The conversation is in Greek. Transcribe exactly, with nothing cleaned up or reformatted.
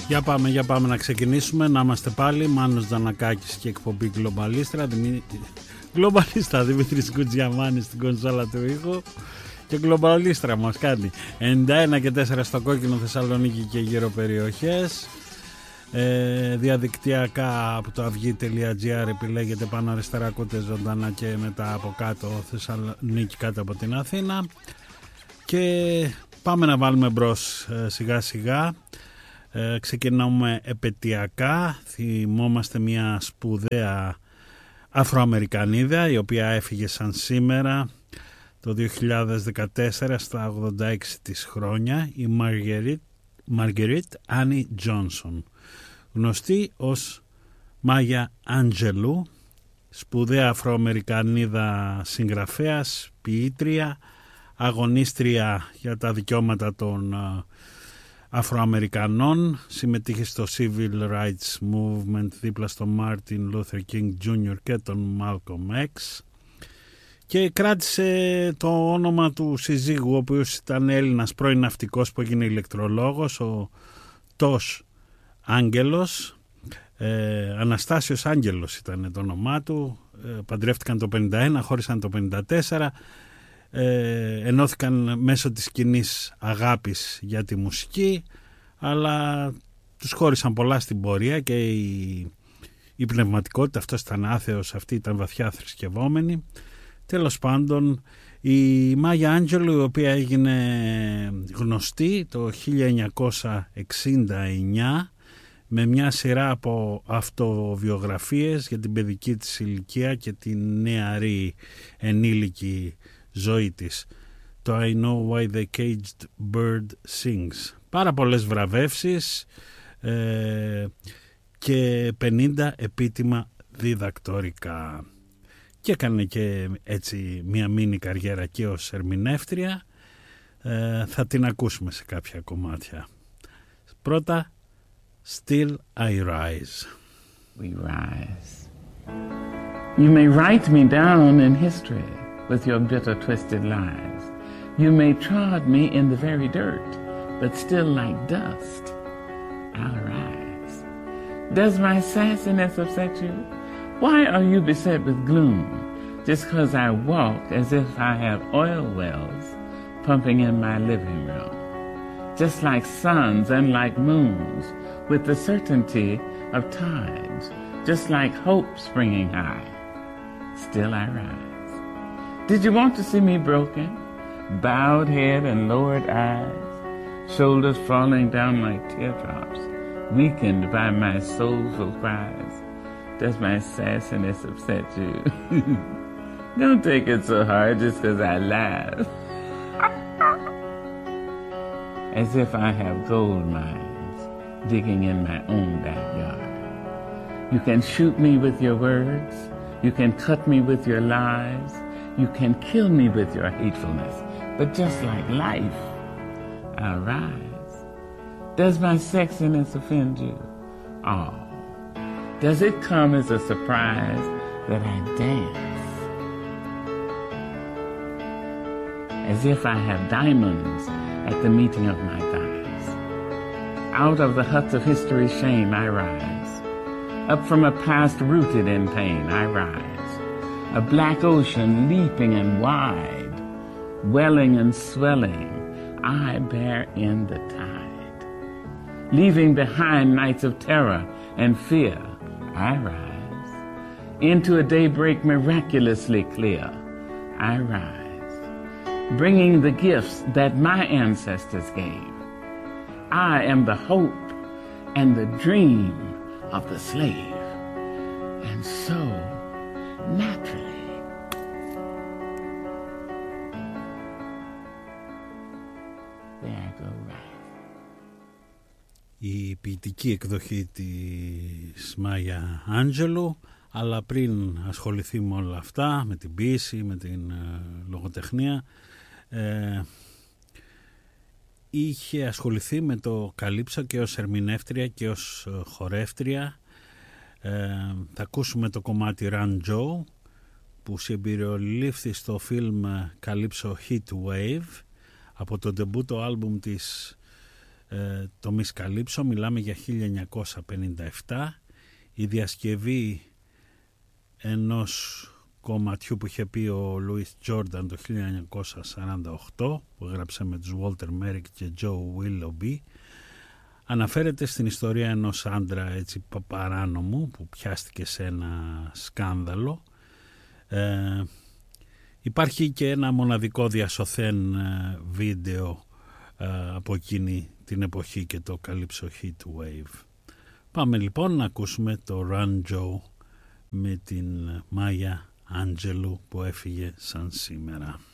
Για πάμε, για πάμε να ξεκινήσουμε. Να είμαστε πάλι. Μάνος Δανακάκης και εκπομπή Γκλομπαλίστρα. Δημη... Γκλομπαλίστρα, Δημήτρης Κουτζιαμάνης στην κονσόλα του ήχου. Και Γκλομπαλίστρα μας κάνει ενενήντα ένα και τέσσερα στο κόκκινο, Θεσσαλονίκη και γύρω περιοχές. Ε, διαδικτυακά από το αυγή τελεία τζι άρ επιλέγετε πάνω αριστερά, ακούτε ζωντανά και μετά από κάτω Θεσσαλονίκη κάτω από την Αθήνα. Και πάμε να βάλουμε μπρος ε, σιγά σιγά. Ε, ξεκινάμε επαιτειακά. Θυμόμαστε μια σπουδαία Αφροαμερικανίδα η οποία έφυγε σαν σήμερα το δύο χιλιάδες δεκατέσσερα στα ογδόντα έξι της χρόνια, η Μαργερίτ Άνι Τζόνσον, γνωστή ως Μάγια Άντζελου, σπουδαία Αφροαμερικανίδα συγγραφέας, ποιήτρια, αγωνίστρια για τα δικαιώματα των Αφροαμερικανών, συμμετείχε στο Civil Rights Movement δίπλα στο Martin Luther King τζούνιορ και τον Malcolm X, και κράτησε το όνομα του συζύγου, ο οποίος ήταν Έλληνας πρώην ναυτικός που έγινε ηλεκτρολόγος, ο Τος Άγγελος, ε, Αναστάσιος Άγγελος ήταν το όνομά του. ε, παντρεύτηκαν το πενήντα ένα, χώρισαν το πενήντα τέσσερα, ε, ενώθηκαν μέσω της κοινής αγάπης για τη μουσική, αλλά τους χώρισαν πολλά στην πορεία και η, η πνευματικότητα, αυτός ήταν άθεος, αυτή ήταν βαθιά θρησκευόμενη. Τέλος πάντων, η Μάγια Άντζελου, η οποία έγινε γνωστή το χίλια εννιακόσια εξήντα εννιά με μια σειρά από αυτοβιογραφίες για την παιδική της ηλικία και την νεαρή ενήλικη ζωή της. Το I Know Why the Caged Bird Sings. Πάρα πολλές βραβεύσεις ε, και πενήντα επίτιμα διδακτορικά. Και έκανε και έτσι μια μίνι καριέρα και ως ερμηνεύτρια. ε, Θα την ακούσουμε σε κάποια κομμάτια. Πρώτα, Still I Rise. We rise. You may write me down in history with your bitter twisted lies. You may trod me in the very dirt, but still like dust I'll rise. Does my sassiness upset you? Why are you beset with gloom, just 'cause I walk as if I have oil wells pumping in my living room? Just like suns and like moons, with the certainty of tides, just like hope springing high, still I rise. Did you want to see me broken, bowed head and lowered eyes, shoulders falling down like teardrops, weakened by my soulful cries? Does my sassiness upset you? Don't take it so hard just 'cause I laugh. As if I have gold mines digging in my own backyard. You can shoot me with your words. You can cut me with your lies. You can kill me with your hatefulness. But just like life, I'll rise. Does my sexiness offend you? Oh. Does it come as a surprise that I dance as if I have diamonds at the meeting of my thighs? Out of the huts of history's shame I rise. Up from a past rooted in pain I rise. A black ocean leaping and wide, welling and swelling, I bear in the tide. Leaving behind nights of terror and fear, I rise. Into a daybreak miraculously clear, I rise. Bringing the gifts that my ancestors gave. I am the hope and the dream of the slave. And so, naturally, there I go right. Η ποιητική εκδοχή της Μάγια Άντζελου, αλλά πριν ασχοληθεί με όλα αυτά, με την ποίηση, με την ε, λογοτεχνία, ε, είχε ασχοληθεί με το καλύψο και ως ερμηνεύτρια και ως χορεύτρια. ε, θα ακούσουμε το κομμάτι Run Joe που συμπεριολήφθη στο φιλμ Καλύψο Heat Wave από το ντεμπούτο άλμπουμ της ε, το Miss Calypso, μιλάμε για χίλια εννιακόσια πενήντα επτά, η διασκευή ενός κομματιού που είχε πει ο Λουίς Τζόρνταν το χίλια εννιακόσια σαράντα οκτώ, που έγραψε με τους Walter Merrick και Joe Willoughby. Αναφέρεται στην ιστορία ενός άντρα έτσι παράνομου που πιάστηκε σε ένα σκάνδαλο. Ε, υπάρχει και ένα μοναδικό διασωθέν ε, βίντεο ε, από εκείνη την εποχή και το Calypso Heat Wave. Πάμε λοιπόν να ακούσουμε το Run Joe με την Μάγια Άντζελου που έφυγε σαν σήμερα.